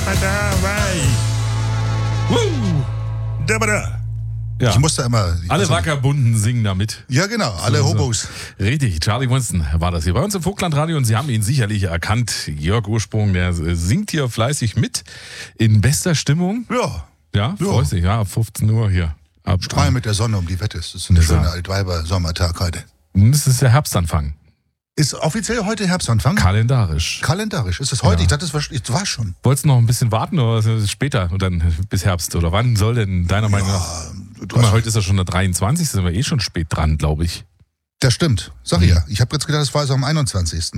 Ja. Ich musste immer... Alle Wackerbunden singen damit. Ja, genau, alle Hobos. Richtig, Charlie Winston war das hier bei uns im Vogtlandradio und Sie haben ihn sicherlich erkannt. Jörg Ursprung, der singt hier fleißig mit in bester Stimmung. Ja. Ja, freut sich, ja, ab 15 Uhr hier. Strahl mit der Sonne um die Wette. Das ist ein schöner Altweiber-Sommertag heute. Und es ist der Herbstanfang. Ist offiziell heute Herbstanfang? Kalendarisch. Kalendarisch. Ist es heute? Ja. Ich dachte, es war schon. Wolltest du noch ein bisschen warten oder später und dann bis Herbst? Oder wann soll denn deiner Meinung nach... Guck mal, heute ist ja schon der 23. Sind wir schon spät dran, glaube ich. Das stimmt. Sag ich ja. Ich habe jetzt gedacht, es war am 21.